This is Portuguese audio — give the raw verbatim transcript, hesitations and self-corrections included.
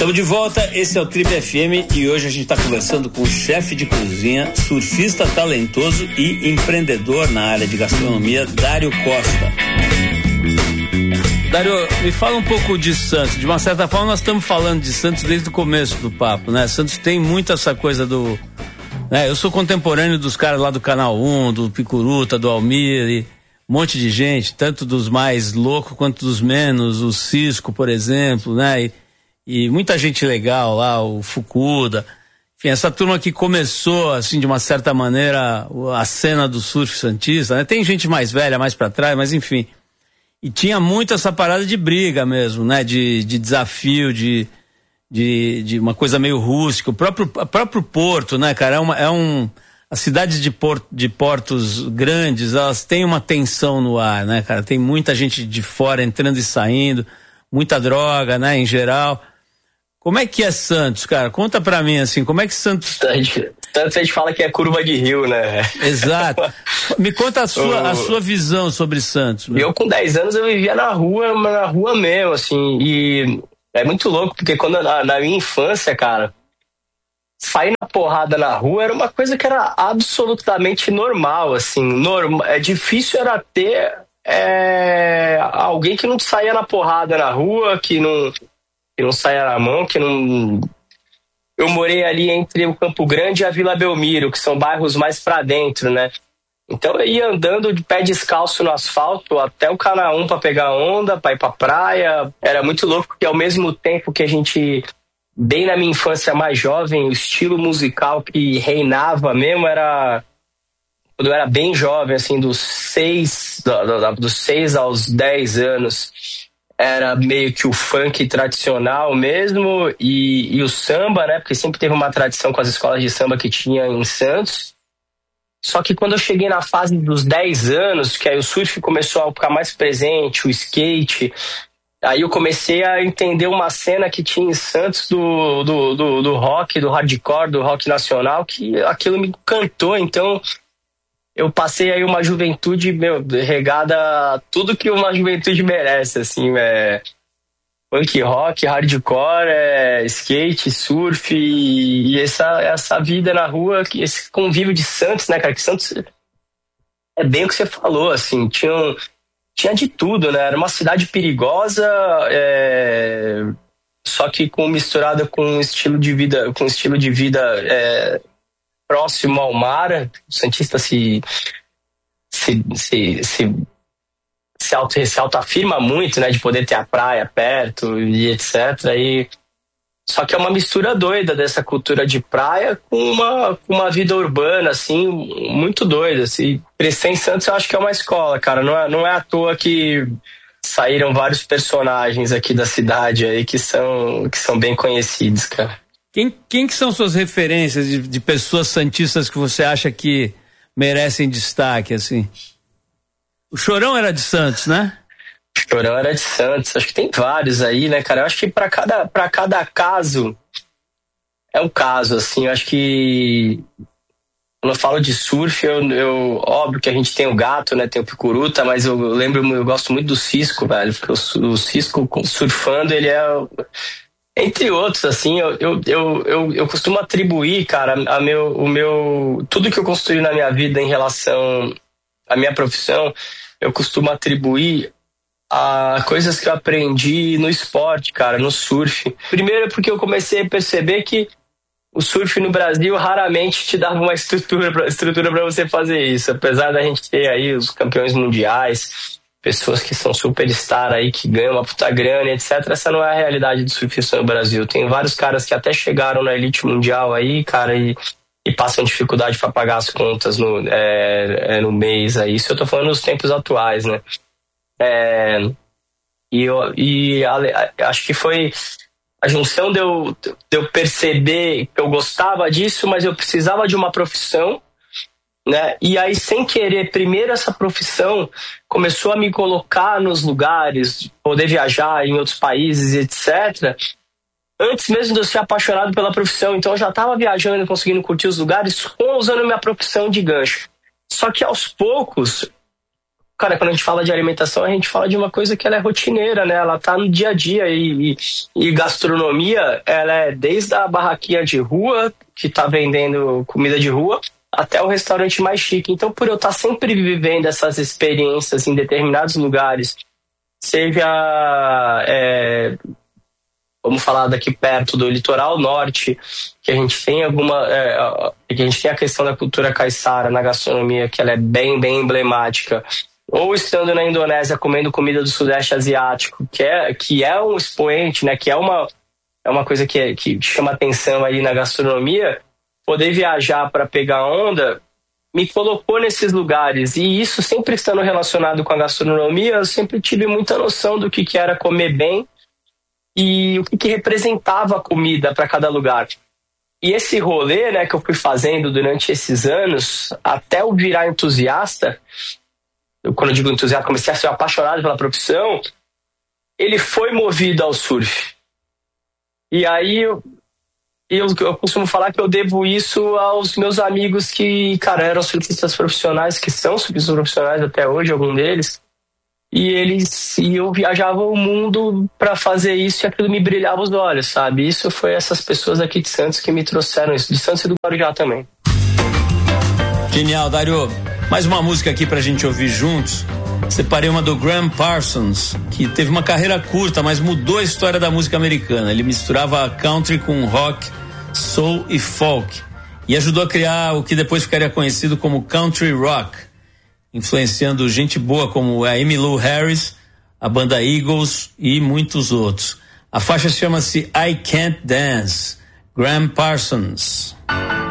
Estamos de volta, esse é o Trip F M e hoje a gente está conversando com o chefe de cozinha, surfista talentoso e empreendedor na área de gastronomia, Dário Costa. Dário, me fala um pouco de Santos. De uma certa forma nós estamos falando de Santos desde o começo do papo, né? Santos tem muito essa coisa do... né? Eu sou contemporâneo dos caras lá do Canal um, do Picuruta, do Almir, e um monte de gente, tanto dos mais loucos quanto dos menos, o Cisco, por exemplo, né? E, e muita gente legal lá, o Fukuda, enfim, essa turma que começou, assim, de uma certa maneira, a cena do surf santista, né? Tem gente mais velha, mais pra trás, mas enfim, e tinha muito essa parada de briga mesmo, né? De, de desafio, de, de, de uma coisa meio rústica, o próprio, o próprio Porto, né, cara, é, uma, é um, as cidades de, port, de portos grandes, elas têm uma tensão no ar, né, cara, tem muita gente de fora entrando e saindo, muita droga, né, em geral. Como é que é Santos, cara? Conta pra mim, assim, como é que Santos... Santos a gente fala que é curva de rio, né? Exato. Me conta a sua, a sua visão sobre Santos. Meu. Eu com dez anos eu vivia na rua, na rua mesmo, assim, e é muito louco, porque quando na, na minha infância, cara, sair na porrada na rua era uma coisa que era absolutamente normal, assim, normal, é difícil era ter é, alguém que não saía na porrada na rua, que não... que não saia na mão, que não... Eu morei ali entre o Campo Grande e a Vila Belmiro, que são bairros mais pra dentro, né? Então eu ia andando de pé descalço no asfalto até o Canaã pra pegar onda, pra ir pra praia. Era muito louco, porque ao mesmo tempo que a gente, bem na minha infância mais jovem, o estilo musical que reinava mesmo era... Quando eu era bem jovem, assim, dos seis, dos seis aos dez anos... era meio que o funk tradicional mesmo e, e o samba, né? Porque sempre teve uma tradição com as escolas de samba que tinha em Santos. Só que quando eu cheguei na fase dos dez anos, que aí o surf começou a ficar mais presente, o skate, aí eu comecei a entender uma cena que tinha em Santos do, do, do, do rock, do hardcore, do rock nacional, que aquilo me encantou, então... eu passei aí uma juventude, meu, regada a tudo que uma juventude merece, assim, é punk rock, hardcore, é skate, surf e, e essa, essa vida na rua, esse convívio de Santos, né, cara, que Santos é bem o que você falou, assim, tinha, tinha de tudo, né, era uma cidade perigosa, é, só que com, misturada com um estilo de vida, com um estilo de vida, é, próximo ao mar. O santista se se, se, se, se, auto, se autoafirma muito, né, de poder ter a praia perto e etcétera. E, só que é uma mistura doida dessa cultura de praia com uma, com uma vida urbana, assim, muito doida. Assim. Crescer em Santos eu acho que é uma escola, cara. Não é, não é à toa que saíram vários personagens aqui da cidade aí que são, que são bem conhecidos, cara. Quem, quem que são suas referências de, de pessoas santistas que você acha que merecem destaque, assim? O Chorão era de Santos, né? O Chorão era de Santos. Acho que tem vários aí, né, cara? Eu acho que pra cada, pra cada caso é um caso, assim. Eu acho que quando eu falo de surf, eu, eu óbvio que a gente tem o Gato, né? Tem o Picuruta, mas eu lembro, eu gosto muito do Cisco, velho. Porque o, o Cisco surfando, ele é... entre outros, assim, eu, eu, eu, eu, eu costumo atribuir, cara, a meu, o meu, tudo que eu construí na minha vida em relação à minha profissão, eu costumo atribuir a coisas que eu aprendi no esporte, cara, no surf. Primeiro porque eu comecei a perceber que o surf no Brasil raramente te dava uma estrutura pra, estrutura para você fazer isso, apesar da gente ter aí os campeões mundiais, pessoas que são superstar aí, que ganham uma puta grana, etcétera. Essa não é a realidade do surfista no Brasil. Tem vários caras que até chegaram na elite mundial aí, cara, e, e passam dificuldade para pagar as contas no, é, é, no mês aí. Isso eu tô falando nos tempos atuais, né? É, e eu, e a, a, acho que foi a junção de eu, de eu perceber que eu gostava disso, mas eu precisava de uma profissão, né? E aí, sem querer, primeiro essa profissão começou a me colocar nos lugares, poder viajar em outros países, etcétera. Antes mesmo de eu ser apaixonado pela profissão. Então eu já estava viajando e conseguindo curtir os lugares usando minha profissão de gancho. Só que aos poucos, cara, quando a gente fala de alimentação, a gente fala de uma coisa que ela é rotineira, né? Ela tá no dia a dia e, e, e gastronomia, ela é desde a barraquinha de rua, que tá vendendo comida de rua, até o restaurante mais chique. Então, por eu estar sempre vivendo essas experiências em determinados lugares, seja, é, vamos falar daqui perto do litoral norte, que a gente tem alguma, é, que a gente tem a questão da cultura caiçara na gastronomia, que ela é bem, bem emblemática, ou estando na Indonésia comendo comida do Sudeste Asiático, que é, que é um expoente, né, que é uma, é uma coisa que, é, que chama atenção aí na gastronomia. Poder viajar para pegar onda me colocou nesses lugares, e isso sempre estando relacionado com a gastronomia, eu sempre tive muita noção do que, que era comer bem e o que, que representava a comida para cada lugar. E esse rolê, né, que eu fui fazendo durante esses anos, até eu virar entusiasta, eu, quando eu digo entusiasta, comecei a ser apaixonado pela profissão, ele foi movido ao surf. E aí eu, eu, eu costumo falar que eu devo isso aos meus amigos que, cara, eram surfistas profissionais, que são surfistas profissionais até hoje, algum deles. E eles e eu viajava o mundo para fazer isso, e aquilo me brilhava os olhos, sabe? Isso foi essas pessoas aqui de Santos que me trouxeram isso, de Santos e do Guarujá também. Genial, Dário. Mais uma música aqui pra gente ouvir juntos. Separei uma do Graham Parsons, que teve uma carreira curta, mas mudou a história da música americana. Ele misturava country com rock, soul e folk, e ajudou a criar o que depois ficaria conhecido como country rock, influenciando gente boa como a Emmylou Harris, a banda Eagles e muitos outros. A faixa chama-se I Can't Dance, Graham Parsons.